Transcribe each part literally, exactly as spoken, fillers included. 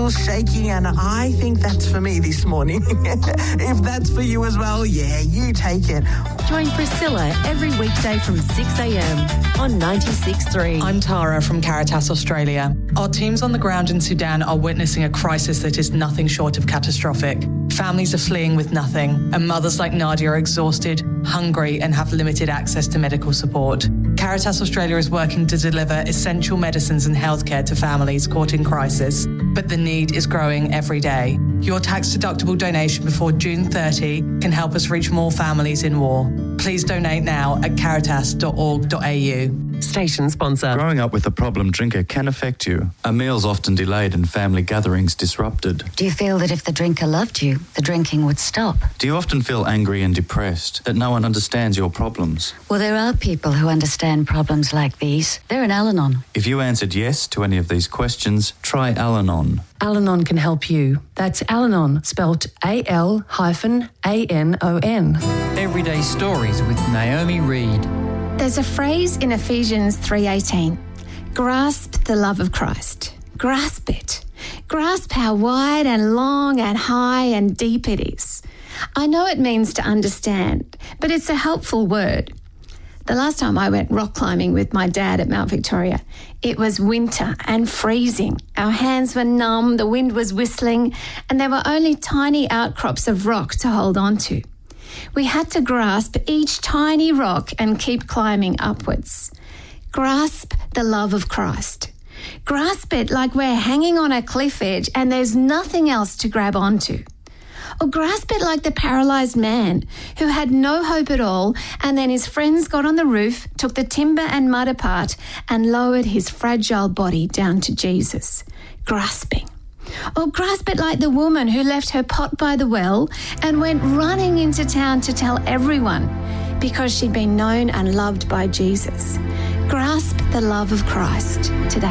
feels shaky, and I think that's for me this morning. If that's for you as well, yeah, you take it. Join Priscilla every weekday from six a.m. on ninety-six point three. I'm Tara from Caritas Australia. Our teams on the ground in Sudan are witnessing a crisis that is nothing short of catastrophic. Families are fleeing with nothing, and mothers like Nadia are exhausted, hungry, and have limited access to medical support. Caritas Australia is working to deliver essential medicines and healthcare to families caught in crisis, but the need is growing every day. Your tax-deductible donation before June thirtieth can help us reach more families in war. Please donate now at caritas dot org dot a u. Station sponsor. Growing up with a problem drinker can affect you. A meal's often delayed and family gatherings disrupted. Do you feel that if the drinker loved you, the drinking would stop? Do you often feel angry and depressed, that no one understands your problems? Well, there are people who understand problems like these. They're in Al-Anon. If you answered yes to any of these questions, try Al-Anon. Al-Anon can help you. That's Al-Anon, spelt A L A N O N. Everyday Stories with Naomi Reed. There's a phrase in Ephesians three eighteen. Grasp the love of Christ. Grasp it. Grasp how wide and long and high and deep it is. I know it means to understand, but it's a helpful word. The last time I went rock climbing with my dad at Mount Victoria, it was winter and freezing. Our hands were numb, the wind was whistling, and there were only tiny outcrops of rock to hold on to. We had to grasp each tiny rock and keep climbing upwards. Grasp the love of Christ. Grasp it like we're hanging on a cliff edge and there's nothing else to grab onto. Or grasp it like the paralysed man who had no hope at all, and then his friends got on the roof, took the timber and mud apart and lowered his fragile body down to Jesus. Grasping. Or grasp it like the woman who left her pot by the well and went running into town to tell everyone because she'd been known and loved by Jesus. Grasp the love of Christ today.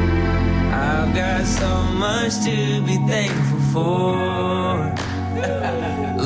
I've got so much to be thankful for.